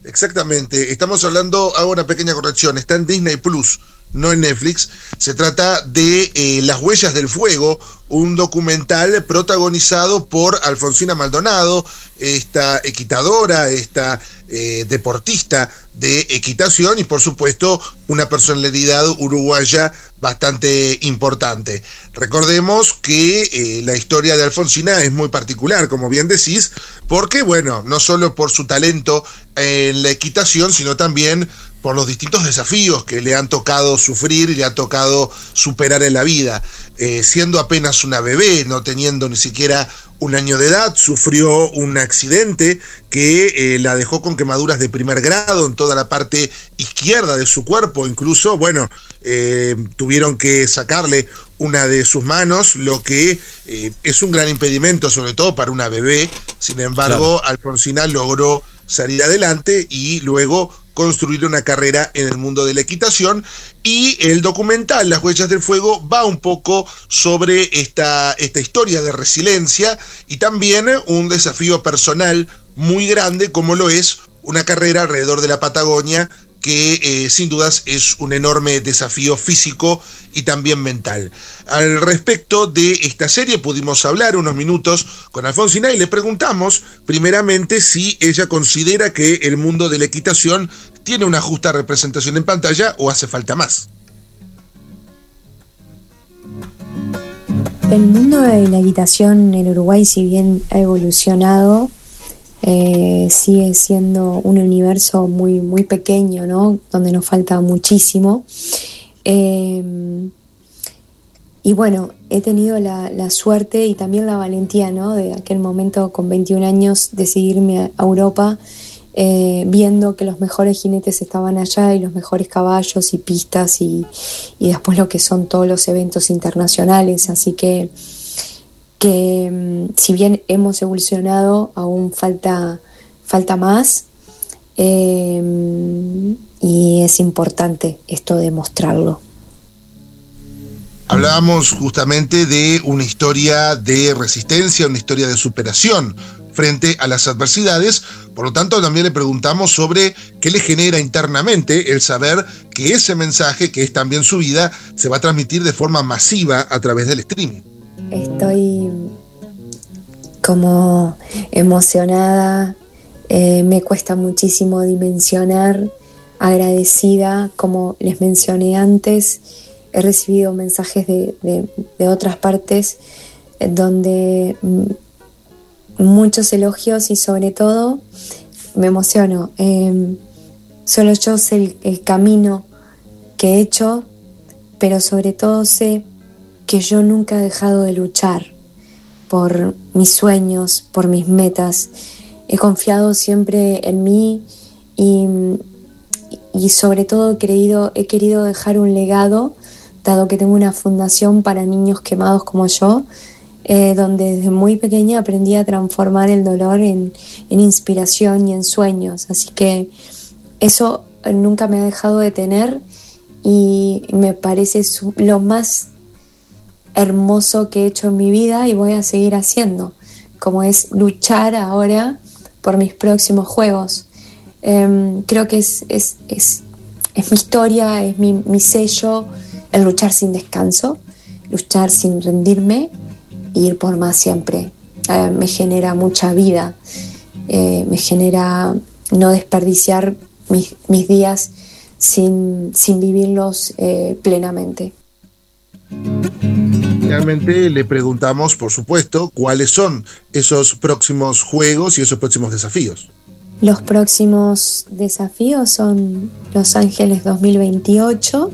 Exactamente, estamos hablando, hago una pequeña corrección, está en Disney Plus, no en Netflix. Se trata de Las Huellas del Fuego, un documental protagonizado por Alfonsina Maldonado, esta equitadora, esta deportista de equitación y por supuesto una personalidad uruguaya bastante importante. Recordemos que la historia de Alfonsina es muy particular, como bien decís, porque bueno, no solo por su talento en la equitación, sino también por los distintos desafíos que le han tocado sufrir y le ha tocado superar en la vida. Siendo apenas una bebé, no teniendo ni siquiera un año de edad, sufrió un accidente que la dejó con quemaduras de primer grado en toda la parte izquierda de su cuerpo. Incluso, bueno, tuvieron que sacarle una de sus manos, lo que es un gran impedimento, sobre todo para una bebé. Sin embargo, claro, Alfonsina logró salir adelante y luego construir una carrera en el mundo de la equitación, y el documental Las Huellas del Fuego va un poco sobre esta historia de resiliencia y también un desafío personal muy grande como lo es una carrera alrededor de la Patagonia, que sin dudas es un enorme desafío físico y también mental. Al respecto de esta serie pudimos hablar unos minutos con Alfonsina y le preguntamos primeramente si ella considera que el mundo de la equitación tiene una justa representación en pantalla o hace falta más. El mundo de la equitación en Uruguay, si bien ha evolucionado, sigue siendo un universo muy, muy pequeño, ¿no? Donde nos falta muchísimo. Y bueno, he tenido la suerte y también la valentía, ¿no? De aquel momento, con 21 años, decidirme a Europa, viendo que los mejores jinetes estaban allá y los mejores caballos y pistas y después lo que son todos los eventos internacionales. Así que si bien hemos evolucionado, aún falta más, y es importante esto de mostrarlo. Hablábamos justamente de una historia de resistencia, una historia de superación frente a las adversidades. Por lo tanto, también le preguntamos sobre qué le genera internamente el saber que ese mensaje, que es también su vida, se va a transmitir de forma masiva a través del streaming. Estoy como emocionada, me cuesta muchísimo dimensionar, agradecida, como les mencioné antes. He recibido mensajes de otras partes donde muchos elogios y sobre todo me emociono. Solo yo sé el camino que he hecho, pero sobre todo sé que yo nunca he dejado de luchar por mis sueños, por mis metas. He confiado siempre en mí y sobre todo he querido dejar un legado, dado que tengo una fundación para niños quemados como yo, donde desde muy pequeña aprendí a transformar el dolor en inspiración y en sueños. Así que eso nunca me ha dejado de tener y me parece lo más hermoso que he hecho en mi vida y voy a seguir haciendo, como es luchar ahora por mis próximos juegos. Creo que es mi historia, es mi sello, el luchar sin descanso, luchar sin rendirme e ir por más siempre. Me genera mucha vida, me genera no desperdiciar mis días sin vivirlos plenamente. Realmente le preguntamos, por supuesto, cuáles son esos próximos juegos y esos próximos desafíos. Los próximos desafíos son Los Ángeles 2028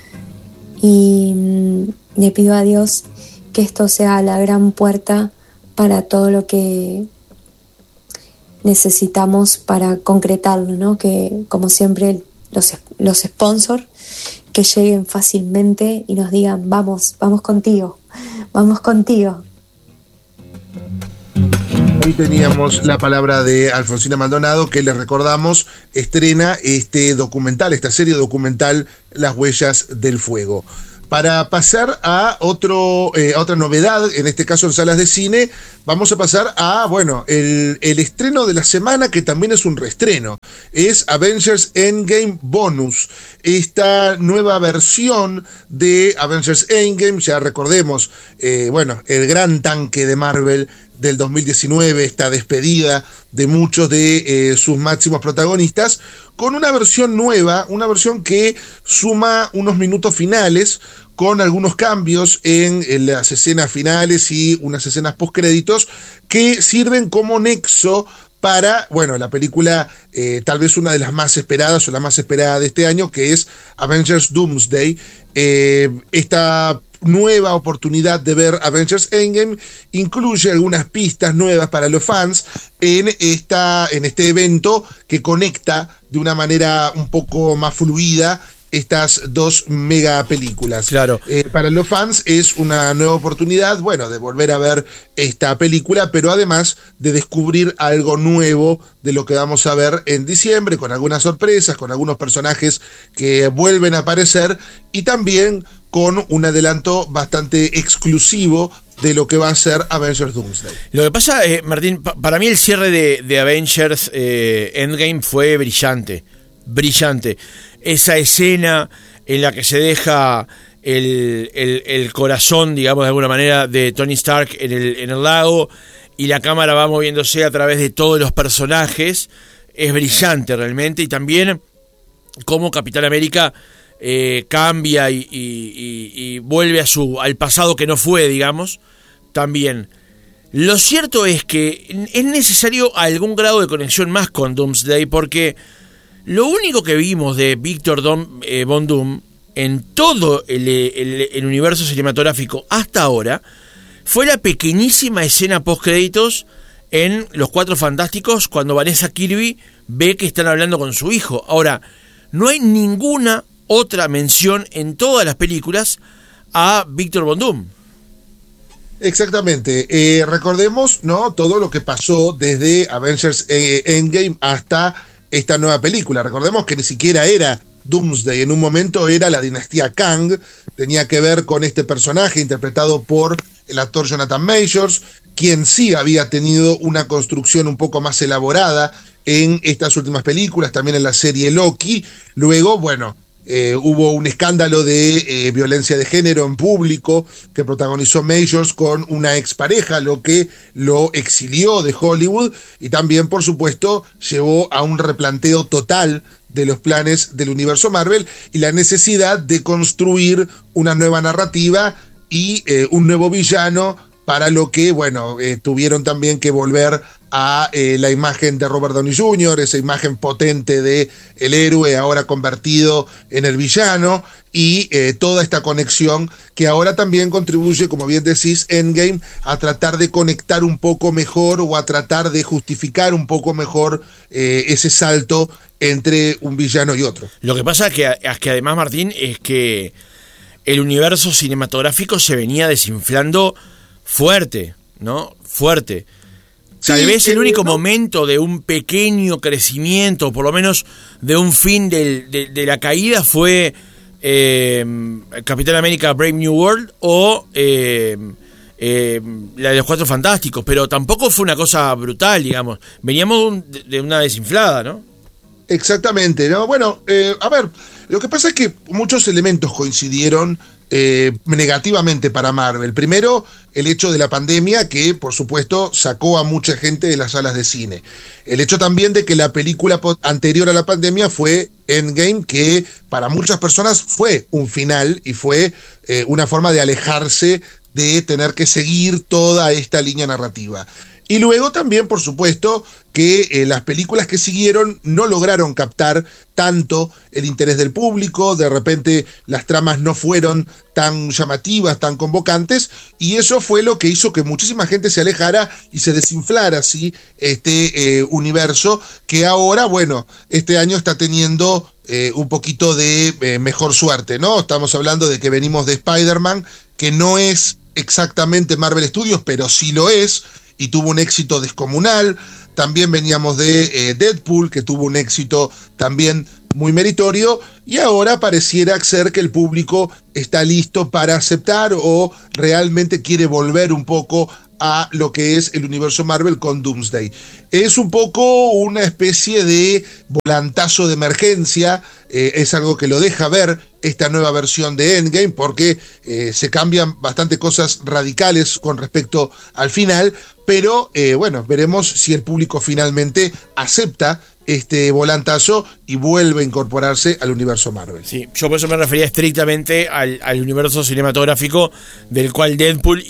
y le pido a Dios que esto sea la gran puerta para todo lo que necesitamos para concretarlo, ¿no? Que como siempre los sponsors que lleguen fácilmente y nos digan vamos contigo. Ahí teníamos la palabra de Alfonsina Maldonado, que les recordamos estrena este documental, esta serie documental Las Huellas del Fuego. Para pasar a otra novedad, en este caso en salas de cine, vamos a pasar a, bueno, el estreno de la semana, que también es un reestreno. Es Avengers Endgame Bonus. Esta nueva versión de Avengers Endgame, ya recordemos, bueno, el gran tanque de Marvel del 2019, esta despedida de muchos de sus máximos protagonistas, con una versión nueva, una versión que suma unos minutos finales, con algunos cambios en las escenas finales y unas escenas postcréditos que sirven como nexo para, bueno, la película tal vez una de las más esperadas o la más esperada de este año, que es Avengers Doomsday. Esta nueva oportunidad de ver Avengers Endgame incluye algunas pistas nuevas para los fans en este evento que conecta de una manera un poco más fluida estas dos mega películas. Claro. Para los fans es una nueva oportunidad, bueno, de volver a ver esta película, pero además de descubrir algo nuevo de lo que vamos a ver en diciembre, con algunas sorpresas, con algunos personajes que vuelven a aparecer y también con un adelanto bastante exclusivo de lo que va a ser Avengers Doomsday. Lo que pasa, Martín, para mí el cierre de Avengers Endgame fue brillante. Esa escena en la que se deja el corazón, digamos de alguna manera, de Tony Stark en el lago, y la cámara va moviéndose a través de todos los personajes, es brillante realmente. Y también cómo Capitán América cambia y vuelve al pasado que no fue, digamos, también. Lo cierto es que es necesario algún grado de conexión más con Doomsday, porque lo único que vimos de Victor Von Doom en todo el universo cinematográfico hasta ahora fue la pequeñísima escena post-créditos en Los Cuatro Fantásticos, cuando Vanessa Kirby ve que están hablando con su hijo. Ahora, no hay ninguna otra mención en todas las películas a Victor Von Doom. Exactamente. Recordemos, ¿no?, todo lo que pasó desde Avengers Endgame hasta esta nueva película. Recordemos que ni siquiera era Doomsday, en un momento era la dinastía Kang, tenía que ver con este personaje interpretado por el actor Jonathan Majors, quien sí había tenido una construcción un poco más elaborada en estas últimas películas, también en la serie Loki. Luego, bueno, hubo un escándalo de violencia de género en público que protagonizó Majors con una expareja, lo que lo exilió de Hollywood y también, por supuesto, llevó a un replanteo total de los planes del universo Marvel y la necesidad de construir una nueva narrativa y un nuevo villano, para lo que, bueno, tuvieron también que volver a la imagen de Robert Downey Jr., esa imagen potente de el héroe ahora convertido en el villano, y toda esta conexión que ahora también contribuye, como bien decís, Endgame, a tratar de conectar un poco mejor o a tratar de justificar un poco mejor ese salto entre un villano y otro. Lo que pasa es que además, Martín, es que el universo cinematográfico se venía desinflando fuerte, ¿no? Fuerte. Tal vez el único momento de un pequeño crecimiento, por lo menos de un fin de la caída, fue Capitán América Brave New World o la de los Cuatro Fantásticos, pero tampoco fue una cosa brutal, digamos. Veníamos de una desinflada, ¿no? Exactamente, ¿no? Bueno, a ver, lo que pasa es que muchos elementos coincidieron negativamente para Marvel. Primero, el hecho de la pandemia, que por supuesto sacó a mucha gente de las salas de cine. El hecho también de que la película anterior a la pandemia fue Endgame, que para muchas personas fue un final y fue una forma de alejarse de tener que seguir toda esta línea narrativa. Y luego también, por supuesto, que las películas que siguieron no lograron captar tanto el interés del público, de repente las tramas no fueron tan llamativas, tan convocantes, y eso fue lo que hizo que muchísima gente se alejara y se desinflara así este universo, que ahora, bueno, este año está teniendo un poquito de mejor suerte, ¿no? Estamos hablando de que venimos de Spider-Man, que no es exactamente Marvel Studios, pero sí lo es, y tuvo un éxito descomunal. También veníamos de Deadpool, que tuvo un éxito también muy meritorio, y ahora pareciera ser que el público está listo para aceptar o realmente quiere volver un poco a lo que es el universo Marvel con Doomsday. Es un poco una especie de volantazo de emergencia, es algo que lo deja ver esta nueva versión de Endgame, porque se cambian bastante cosas radicales con respecto al final, pero bueno, veremos si el público finalmente acepta este volantazo y vuelve a incorporarse al universo Marvel. Sí, yo por eso me refería estrictamente al universo cinematográfico, del cual Deadpool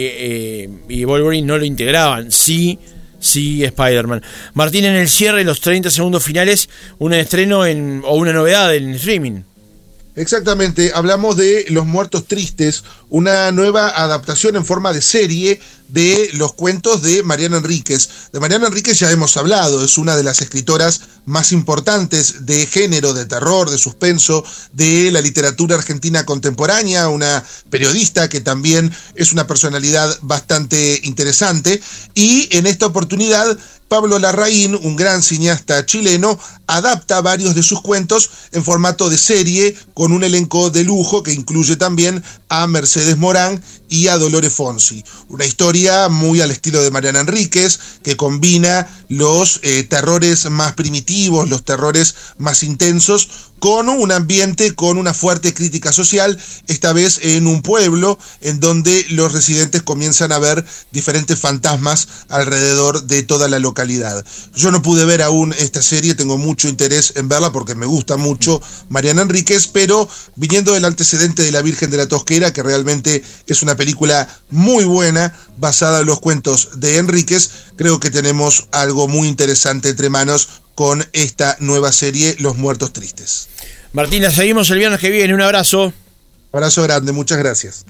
y Wolverine no lo integraban. Sí, Spider-Man. Martín, en el cierre, los 30 segundos finales, un estreno o una novedad en streaming. Exactamente, hablamos de Los Muertos Tristes, una nueva adaptación en forma de serie de los cuentos de Mariana Enríquez. De Mariana Enríquez ya hemos hablado, es una de las escritoras más importantes de género, de terror, de suspenso, de la literatura argentina contemporánea, una periodista que también es una personalidad bastante interesante, y en esta oportunidad Pablo Larraín, un gran cineasta chileno, adapta varios de sus cuentos en formato de serie con un elenco de lujo que incluye también a Mercedes Morán y a Dolores Fonsi. Una historia muy al estilo de Mariana Enríquez, que combina los terrores más primitivos, los terrores más intensos, con un ambiente, con una fuerte crítica social, esta vez en un pueblo en donde los residentes comienzan a ver diferentes fantasmas alrededor de toda la localidad. Yo no pude ver aún esta serie, tengo mucho interés en verla porque me gusta mucho Mariana Enríquez, pero viniendo del antecedente de La Virgen de la Tosquera, que realmente es una película muy buena, basada en los cuentos de Enríquez, creo que tenemos algo muy interesante entre manos con esta nueva serie, Los Muertos Tristes. Martina, seguimos el viernes que viene. Un abrazo. Abrazo grande, muchas gracias.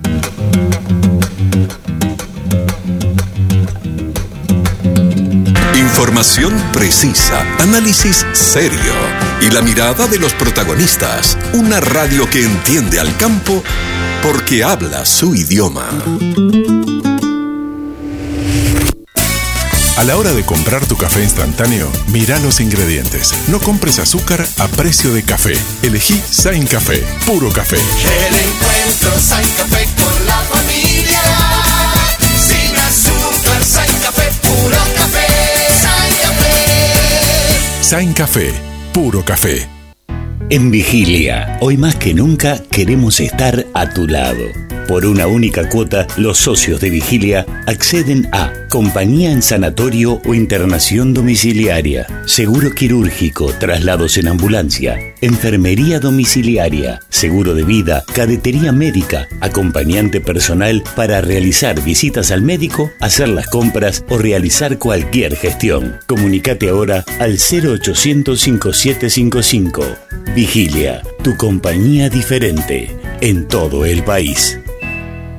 Información precisa, análisis serio y la mirada de los protagonistas. Una radio que entiende al campo porque habla su idioma. A la hora de comprar tu café instantáneo, mira los ingredientes. No compres azúcar a precio de café. Elegí Sain Café, puro café. El encuentro Sain Café con la familia. Sin azúcar, Sain Café, puro café. Sain Café. Sain Café, puro café. En Vigilia, hoy más que nunca queremos estar a tu lado. Por una única cuota, los socios de Vigilia acceden a compañía en sanatorio o internación domiciliaria, seguro quirúrgico, traslados en ambulancia, enfermería domiciliaria, seguro de vida, cadetería médica, acompañante personal para realizar visitas al médico, hacer las compras o realizar cualquier gestión. Comunicate ahora al 0800 5755. Vigilia, tu compañía diferente en todo el país.